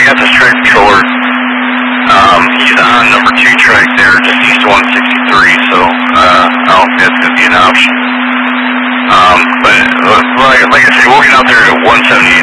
I got this track controller. He's on number 2 track there, just east of 163, so I don't think that's going to be an option. But like I said, we'll get out there at 178